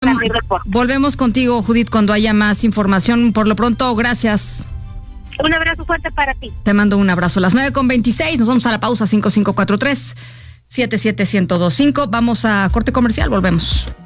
mi reporte. Volvemos contigo, Judith, cuando haya más información. Por lo pronto, gracias. Un abrazo fuerte para ti. Te mando un abrazo. Las 9:26, nos vamos a la pausa. 5543-77125. Vamos a corte comercial, volvemos.